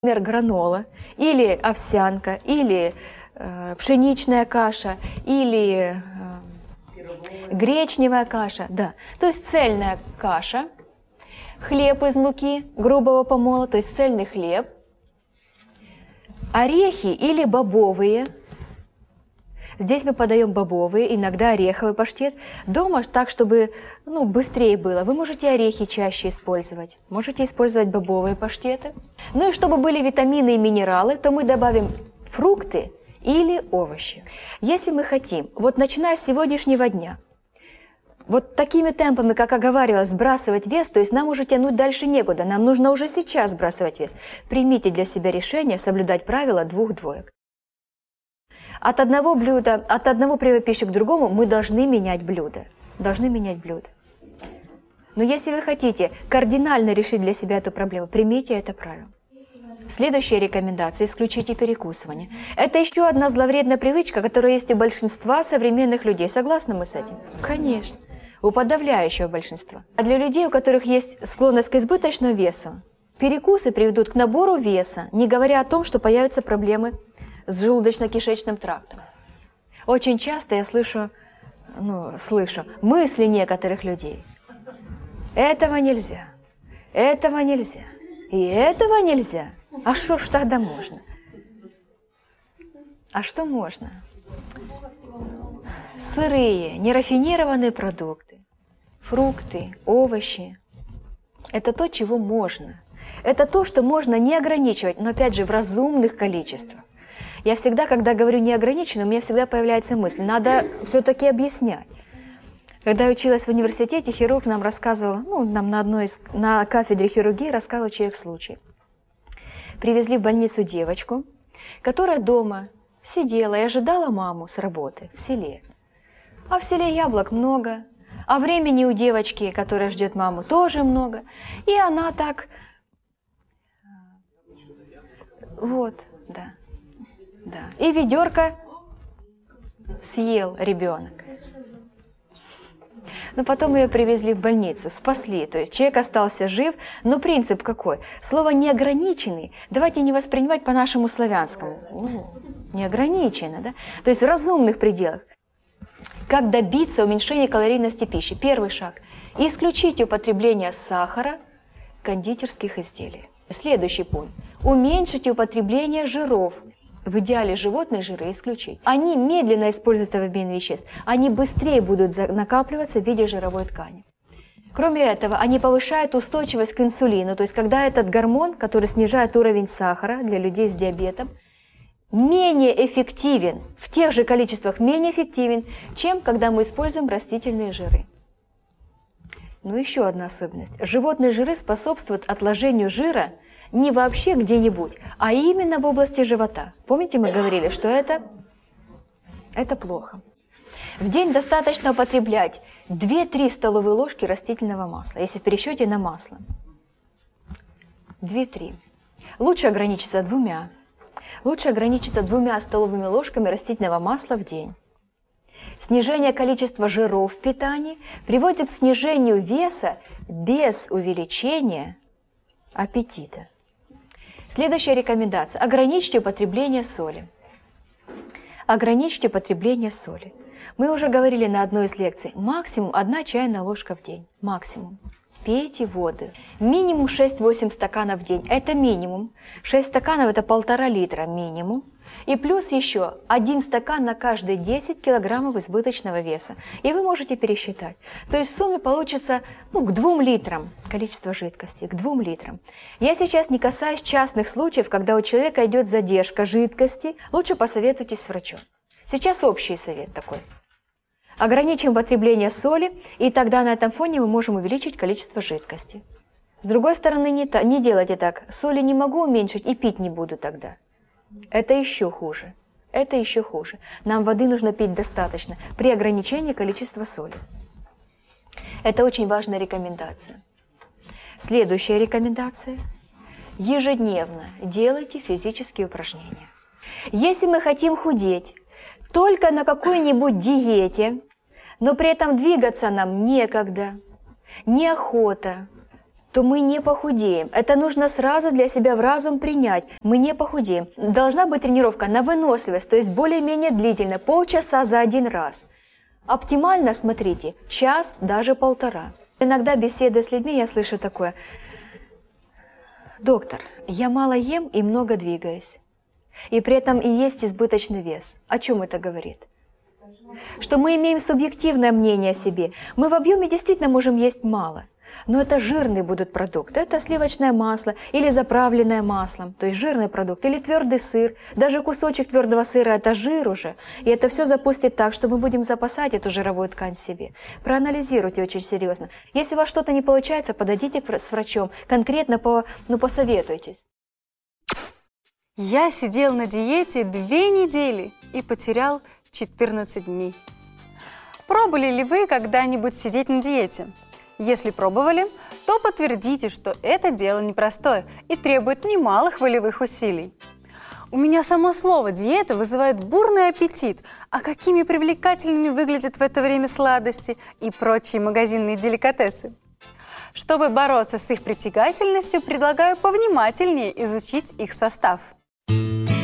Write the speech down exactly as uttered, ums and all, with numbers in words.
например, гранола, или овсянка, или э, пшеничная каша, или э, гречневая каша. Да. То есть цельная каша, хлеб из муки грубого помола, то есть цельный хлеб, орехи или бобовые. Здесь мы подаем бобовые, иногда ореховый паштет. Дома так, чтобы ну, быстрее было. Вы можете орехи чаще использовать. Можете использовать бобовые паштеты. Ну и чтобы были витамины и минералы, то мы добавим фрукты или овощи. Если мы хотим, вот начиная с сегодняшнего дня, вот такими темпами, как оговаривалось, сбрасывать вес, то есть нам уже тянуть дальше некуда, нам нужно уже сейчас сбрасывать вес. Примите для себя решение соблюдать правило двух двоек. От одного блюда, от одного приема пищи к другому мы должны менять блюдо. Должны менять блюдо. Но если вы хотите кардинально решить для себя эту проблему, примите это правило. Следующая рекомендация – исключите перекусывание. Это еще одна зловредная привычка, которая есть у большинства современных людей. Согласны мы с этим? Конечно. У подавляющего большинства. А для людей, у которых есть склонность к избыточному весу, перекусы приведут к набору веса, не говоря о том, что появятся проблемы с желудочно-кишечным трактом. Очень часто я слышу, ну, слышу мысли некоторых людей. Этого нельзя, этого нельзя, и этого нельзя. А что ж тогда можно? А что можно? Сырые, нерафинированные продукты, фрукты, овощи. Это то, чего можно. Это то, что можно не ограничивать, но опять же в разумных количествах. Я всегда, когда говорю неограниченно, у меня всегда появляется мысль, надо все-таки объяснять. Когда я училась в университете, хирург нам рассказывал, ну, нам на одной из, на кафедре хирургии рассказывал человек случай. Привезли в больницу девочку, которая дома сидела и ожидала маму с работы в селе. А в селе яблок много, а времени у девочки, которая ждет маму, тоже много. И она так, вот, да. Да. И ведерко съел ребенок. Но потом ее привезли в больницу, спасли. То есть человек остался жив, но принцип какой? Слово «неограниченный» давайте не воспринимать по нашему славянскому. О, неограниченно, да? То есть в разумных пределах. Как добиться уменьшения калорийности пищи? Первый шаг. Исключите употребление сахара, кондитерских изделий. Следующий пункт. Уменьшите употребление жиров. В идеале животные жиры исключить. Они медленно используются в обмене веществ. Они быстрее будут накапливаться в виде жировой ткани. Кроме этого, они повышают устойчивость к инсулину. То есть, когда этот гормон, который снижает уровень сахара для людей с диабетом, менее эффективен, в тех же количествах менее эффективен, чем когда мы используем растительные жиры. Ну, еще одна особенность. Животные жиры способствуют отложению жира не вообще где-нибудь, а именно в области живота. Помните, мы говорили, что это, это плохо. В день достаточно употреблять две-три столовые ложки растительного масла, если в пересчете на масло. две-три. Лучше ограничиться двумя. Лучше ограничиться двумя столовыми ложками растительного масла в день. Снижение количества жиров в питании приводит к снижению веса без увеличения аппетита. Следующая рекомендация. Ограничьте употребление соли. Ограничьте употребление соли. Мы уже говорили на одной из лекций. Максимум одна чайная ложка в день. Максимум. Пейте воду. Минимум шесть-восемь стаканов в день. Это минимум. шесть стаканов – это полтора литра минимум. И плюс еще один стакан на каждые десять килограммов избыточного веса. И вы можете пересчитать. То есть в сумме получится ну, к двум литрам количество жидкости, к двум литрам. Я сейчас не касаюсь частных случаев, когда у человека идет задержка жидкости. Лучше посоветуйтесь с врачом. Сейчас общий совет такой. Ограничим потребление соли, и тогда на этом фоне мы можем увеличить количество жидкости. С другой стороны, не, та, не делайте так. Соли не могу уменьшить и пить не буду тогда. Это еще хуже. Это еще хуже. Нам воды нужно пить достаточно при ограничении количества соли. Это очень важная рекомендация. Следующая рекомендация. Ежедневно делайте физические упражнения. Если мы хотим худеть только на какой-нибудь диете, но при этом двигаться нам некогда, неохота, то мы не похудеем. Это нужно сразу для себя в разум принять. Мы не похудеем. Должна быть тренировка на выносливость, то есть более-менее длительная, полчаса за один раз. Оптимально, смотрите, час, даже полтора. Иногда, беседуя с людьми, я слышу такое: доктор, я мало ем и много двигаюсь. И при этом и есть избыточный вес. О чем это говорит? Что мы имеем субъективное мнение о себе. Мы в объеме действительно можем есть мало. Но это жирные будут продукты. Это сливочное масло или заправленное маслом, то есть жирный продукт, или твердый сыр. Даже кусочек твердого сыра – это жир уже. И это все запустит так, что мы будем запасать эту жировую ткань в себе. Проанализируйте очень серьезно. Если у вас что-то не получается, подойдите с врачом, конкретно по, ну, посоветуйтесь. Я сидел на диете две недели и потерял четырнадцать дней. Пробовали ли вы когда-нибудь сидеть на диете? Если пробовали, то подтвердите, что это дело непростое и требует немалых волевых усилий. У меня само слово «диета» вызывает бурный аппетит, а какими привлекательными выглядят в это время сладости и прочие магазинные деликатесы. Чтобы бороться с их притягательностью, предлагаю повнимательнее изучить их состав.